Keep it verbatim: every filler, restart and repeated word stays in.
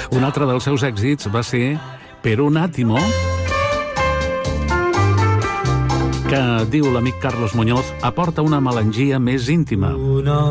Un altre dels seus èxits va ser Per un attimo, que, diu l'amic Carlos Muñoz, aporta una melangia més íntima.